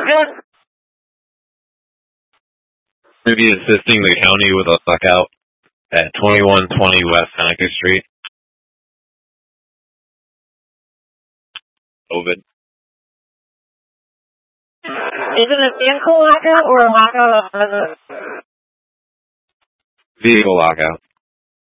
Maybe assisting the county with a lockout at 2120 West Seneca Street. COVID. Is it a vehicle lockout or a lockout of Vehicle lockout.